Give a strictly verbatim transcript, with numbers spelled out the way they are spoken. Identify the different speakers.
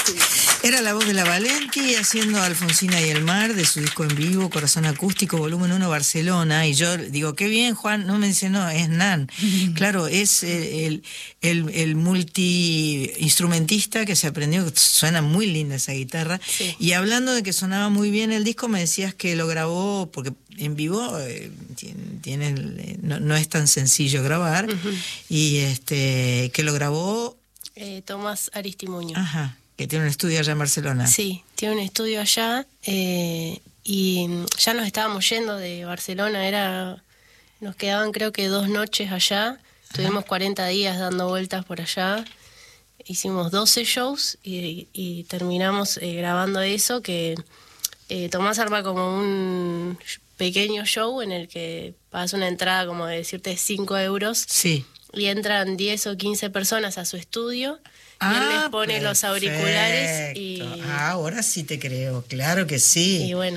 Speaker 1: Era la voz de la Valenti haciendo Alfonsina y el mar de su disco en vivo, Corazón Acústico, volumen uno, Barcelona. Y yo digo, qué bien, Juan. No me dice, no, es Nan. Mm. Claro, es el, el, el multi-instrumentista que se aprendió. Suena muy linda esa guitarra. Sí. Y hablando de que sonaba muy bien el disco, me decías que lo grabó, porque en vivo eh, tiene, no, no es tan sencillo grabar. Uh-huh. Y este que lo grabó...
Speaker 2: Eh, Tomás Aristimuño.
Speaker 1: Ajá. Que tiene un estudio allá en Barcelona.
Speaker 2: Sí, tiene un estudio allá eh, y ya nos estábamos yendo de Barcelona, era nos quedaban creo que dos noches allá, estuvimos cuarenta días dando vueltas por allá, hicimos doce shows y, y terminamos eh, grabando eso, que eh, Tomás arma como un pequeño show en el que pagas una entrada como de decirte cinco euros.
Speaker 1: Sí.
Speaker 2: Y entran diez o quince personas a su estudio. Y
Speaker 1: Ah,
Speaker 2: él les pone
Speaker 1: perfecto.
Speaker 2: los auriculares y...
Speaker 1: Ah, ahora sí te creo, claro que sí.
Speaker 2: Y bueno,